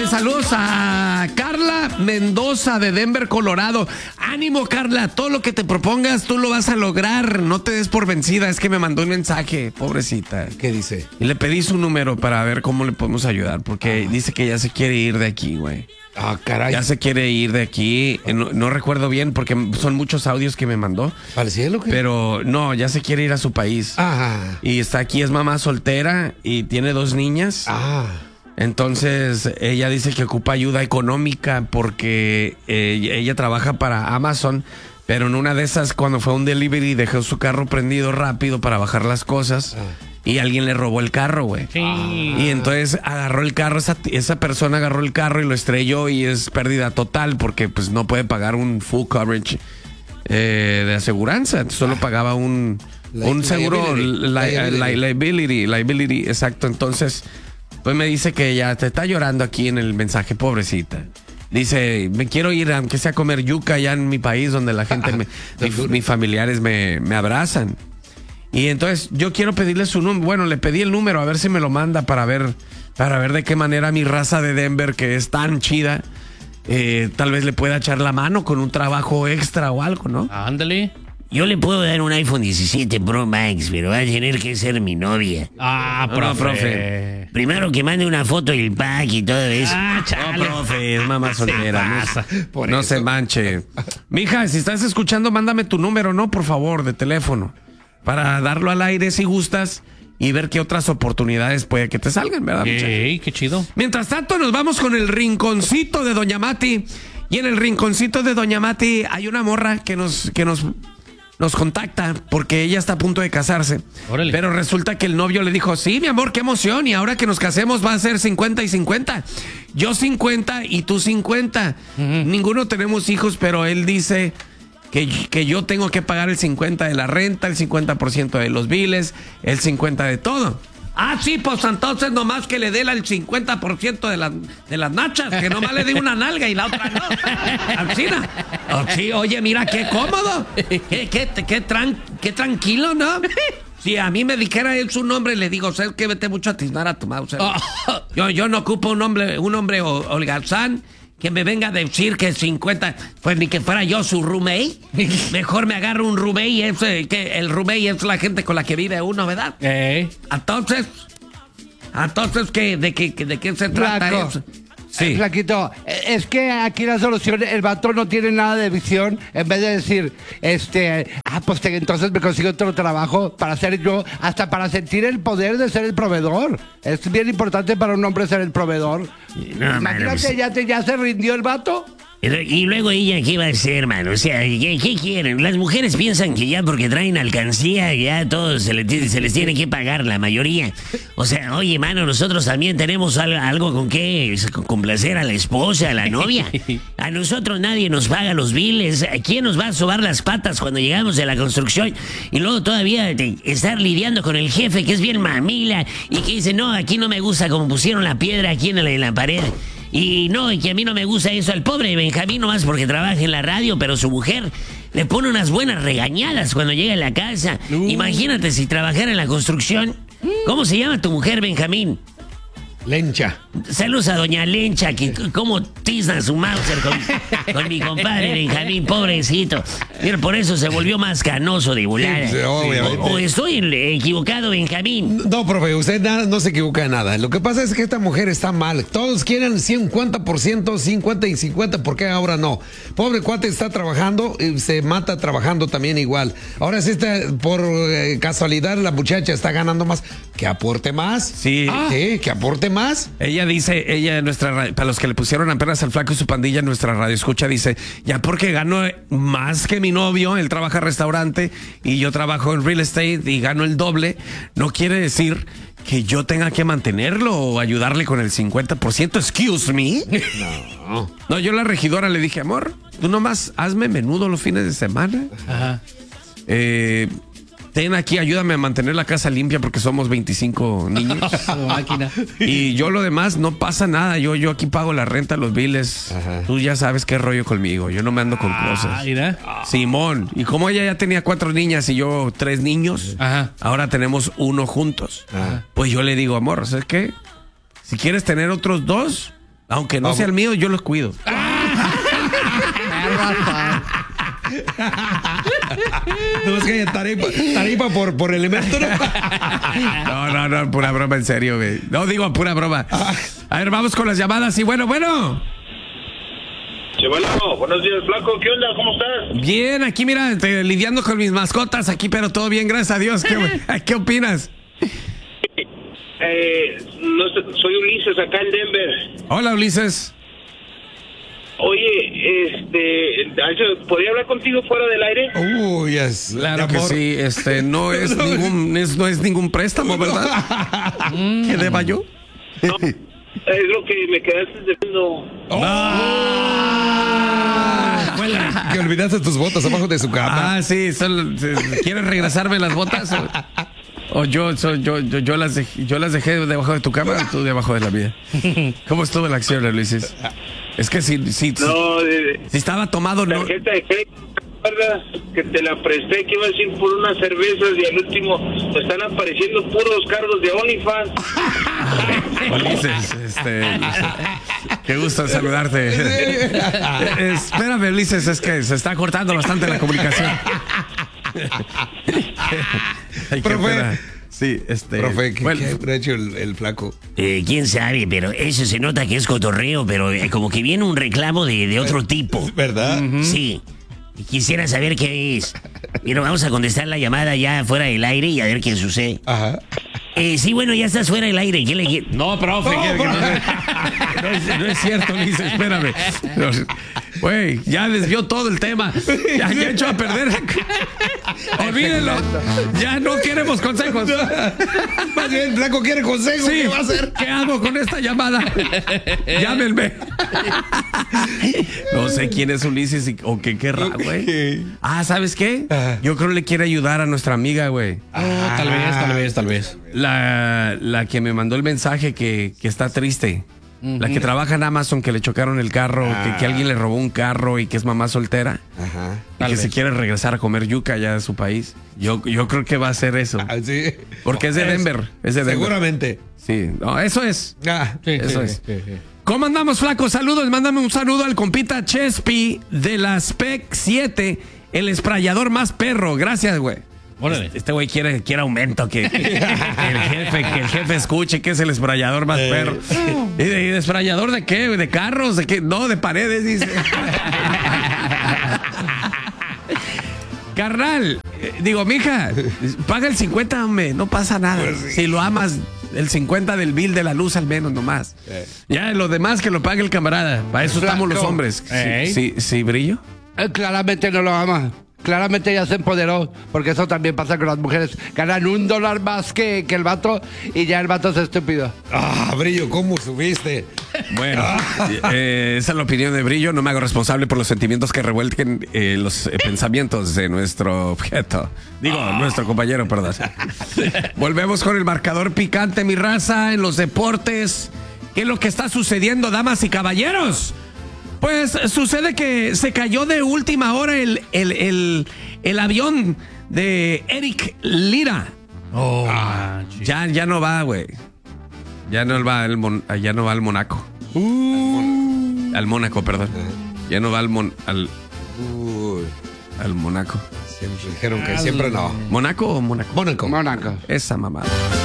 saludos a Carla Mendoza de Denver, Colorado. Ánimo, Carla, todo lo que te propongas tú lo vas a lograr. No te des por vencida. Es que me mandó un mensaje, pobrecita. ¿Qué dice? Y le pedí su número para ver cómo le podemos ayudar, porque dice que ya se quiere ir de aquí, güey. Ah, caray. Ya se quiere ir de aquí. No recuerdo bien porque son muchos audios que me mandó. ¿Para el cielo qué? Pero no, ya se quiere ir a su país. Ah. Y está aquí, es mamá soltera y tiene 2 niñas. Ah. Entonces ella dice que ocupa ayuda económica porque ella trabaja para Amazon, pero en una de esas cuando fue a un delivery dejó su carro prendido rápido para bajar las cosas y alguien le robó el carro, güey. Sí. Y entonces agarró el carro, esa persona agarró el carro y lo estrelló y es pérdida total porque pues no puede pagar un full coverage de aseguranza, solo pagaba un seguro liability, exacto. Entonces pues me dice que ella te está llorando aquí en el mensaje, pobrecita. Dice, me quiero ir, aunque sea a comer yuca allá en mi país, donde la gente, mis familiares me abrazan. Y entonces yo quiero pedirle su número. Bueno, le pedí el número, a ver si me lo manda para ver de qué manera mi raza de Denver, que es tan chida, tal vez le pueda echar la mano con un trabajo extra o algo, ¿no? Ándale. Yo le puedo dar un iPhone 17 Pro Max, pero va a tener que ser mi novia. Ah, profe. Primero que mande una foto del pack y todo eso. Ah, chale. No, profe, es mamá soltera. Por No eso. se manche. Mija, si estás escuchando, mándame tu número, ¿no? Por favor, de teléfono. Para darlo al aire si gustas y ver qué otras oportunidades puede que te salgan, ¿verdad, muchacha? Sí, qué chido. Mientras tanto, nos vamos con el rinconcito de Doña Mati. Y en el rinconcito de Doña Mati hay una morra que nos contacta porque ella está a punto de casarse. Órale. Pero resulta que el novio le dijo, sí, mi amor, qué emoción, y ahora que nos casemos va a ser 50 y 50. Yo 50 y tú 50. Ninguno tenemos hijos, pero él dice que yo tengo que pagar el 50 de la renta, el 50% de los biles, el 50 de todo. Ah, sí, pues entonces nomás que le dé el 50% de las nachas, que nomás le dé una nalga y la otra no. Alcina. Oh, sí, oye, mira, qué cómodo. Qué tranquilo, ¿no? Si a mí me dijera él su nombre, le digo, ¿sabes qué? Vete mucho a tiznar a tu mouse. Yo no ocupo un hombre holgazán que me venga a decir que 50, pues ni que fuera yo su roommate. Mejor me agarro un roommate, que el roommate es la gente con la que vive uno, ¿verdad? Entonces, ¿de qué se trata Flaco. eso? Sí. Flaquito, es que aquí la solución, el vato no tiene nada de visión. En vez de decir, pues entonces me consigo otro trabajo para ser yo, hasta para sentir el poder de ser el proveedor. Es bien importante para un hombre ser el proveedor. No, Imagínate, mano, ya se rindió el vato. y luego ella, ¿qué va a hacer, mano? O sea, ¿qué quieren? Las mujeres piensan que ya porque traen alcancía, ya todos se les tiene que pagar, la mayoría. O sea, oye, mano, nosotros también tenemos algo con que complacer a la esposa, a la novia. A nosotros nadie nos paga los biles. ¿Quién nos va a sobar las patas cuando llegamos de la construcción? Y luego todavía estar lidiando con el jefe, que es bien mamila, y que dice, no, aquí no me gusta como pusieron la piedra aquí en la pared. Y no, y que a mí no me gusta eso. Al pobre Benjamín nomás porque trabaja en la radio, pero su mujer le pone unas buenas regañadas cuando llega a la casa. Imagínate si trabajara en la construcción. ¿Cómo se llama tu mujer, Benjamín? Lencha. Saludos a doña Lencha, que cómo tizna su Mauser con mi compadre Benjamín, pobrecito. Mira, por eso se volvió más canoso de volada. Sí, obviamente. O estoy equivocado, Benjamín. No, profe, usted no se equivoca de nada. Lo que pasa es que esta mujer está mal. Todos quieren 50%, 50 y 50, ¿por qué ahora no? Pobre cuate está trabajando y se mata trabajando también igual. Ahora sí por casualidad la muchacha está ganando más. Que aporte más. Sí. Sí, que aporte más. Ella dice, para los que le pusieron apenas al flaco y su pandilla en nuestra radio escucha, dice, ya porque gano más que mi novio, él trabaja en restaurante y yo trabajo en real estate y gano el doble, no quiere decir que yo tenga que mantenerlo o ayudarle con el 50%. Excuse me. No, yo a la regidora le dije, amor, tú nomás hazme menudo los fines de semana. Ajá. Ten aquí, ayúdame a mantener la casa limpia porque somos 25 niños. Máquina. Y yo lo demás no pasa nada. Yo aquí pago la renta, los biles. Ajá. Tú ya sabes qué rollo conmigo. Yo no me ando con cosas. Mira. Simón. Y como ella ya tenía 4 niñas y yo 3 niños, Ajá. ahora tenemos 1 juntos. Ajá. Pues yo le digo, amor, ¿sabes qué? Si quieres tener otros 2, Aunque no sea el mío, yo los cuido. No es que haya tarifa por elemento. No, pura broma, en serio, güey. No digo pura broma. A ver, vamos con las llamadas y bueno. Sí, bueno, buenos días, Flaco. ¿Qué onda? ¿Cómo estás? Bien, aquí mira, lidiando con mis mascotas aquí, pero todo bien, gracias a Dios. ¿Qué opinas? No sé, soy Ulises, acá en Denver. Hola, Ulises. Oye, ¿podría hablar contigo fuera del aire? Uy, es. Claro que sí, no es ningún préstamo, ¿verdad? ¿Qué deba yo? No, es lo que me quedaste debiendo. Que olvidaste tus botas abajo de su cama. Ah, sí, ¿quieres regresarme las botas? O yo las dejé debajo de tu cama o tú debajo de la mía. ¿Cómo estuvo la acción, Ulises? Es que si estaba tomado, no. Tarjeta de crédito, ¿verdad? Que te la presté, que ibas a ir por unas cervezas y al último te están apareciendo puros cargos de OnlyFans. Ulises, qué gusto saludarte. Espérame, Ulises, es que se está cortando bastante la comunicación. Ay, qué pena. Sí, Profe, ¿qué habrá hecho el flaco? Quién sabe, pero eso se nota que es cotorreo, pero como que viene un reclamo de otro tipo. ¿Verdad? Sí. Y quisiera saber qué es. Pero vamos a contestar la llamada ya fuera del aire y a ver qué sucede. Ajá. Sí, bueno, ya estás fuera del aire. ¿Qué le No, profe, no es cierto, Ulises, espérame. Güey, ya desvió todo el tema. Ya echó a perder. Olvídenlo. Ya no queremos consejos. Más bien, Flaco quiere consejos. Sí, ¿qué va a hacer? ¿Qué hago con esta llamada? Llámenme. No sé quién es Ulises o qué querrá, güey. Ah, ¿sabes qué? Yo creo que le quiere ayudar a nuestra amiga, güey. Tal vez. La que me mandó el mensaje que está triste. La que trabaja en Amazon, que le chocaron el carro, que alguien le robó un carro y que es mamá soltera. Ajá. Y que se quiere regresar a comer yuca allá de su país. Yo creo que va a ser eso. Sí. Porque es de Denver. Seguramente. Sí, no, eso es. Eso es. Sí. ¿Cómo andamos, flaco? Saludos, mándame un saludo al compita Chespi de la Spec 7, el esprayador más perro. Gracias, güey. Órale. Este güey quiere aumento, que el jefe escuche que es el esprayador más perro. ¿Y de esprayador de qué? ¿De carros? ¿De qué? No, de paredes, dice. Carnal, mija, paga el 50, hombre, no pasa nada. Si lo amas, el 50 del bill de la luz al menos nomás. Ya lo demás que lo pague el camarada. Para eso estamos los hombres. Sí, Brillo. Claramente no lo ama. Claramente ya se empoderó, porque eso también pasa con las mujeres. Ganan $1 más que el vato y ya el vato es estúpido. Brillo, ¿cómo subiste? Bueno, esa es la opinión de Brillo. No me hago responsable por los sentimientos que revuelquen los pensamientos de nuestro objeto. Nuestro compañero, perdón. Volvemos con el marcador picante, mi raza, en los deportes. ¿Qué es lo que está sucediendo, damas y caballeros? Pues sucede que se cayó de última hora el avión de Eric Lira. Ya no va, güey. Ya no va al Mónaco. Al Mónaco, perdón. Ya no va al Mónaco. Siempre dijeron que siempre no. ¿Mónaco o Mónaco? Mónaco. Mónaco. Esa mamada.